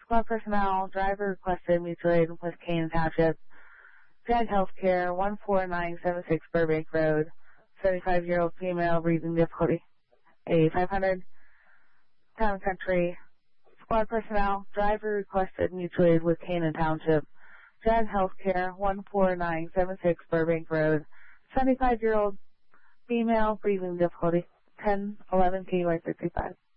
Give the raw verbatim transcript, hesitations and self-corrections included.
Squad personnel, driver requested mutual aid with Kane Township. Jag Healthcare, one four nine seven six Burbank Road, seventy-five-year-old female, breathing difficulty. A five hundred, Town Country. Squad personnel, driver requested mutual aid with Kane Township. Jag Healthcare, one four nine seven six Burbank Road, seventy-five-year-old female, breathing difficulty. ten eleven K Y sixty-five.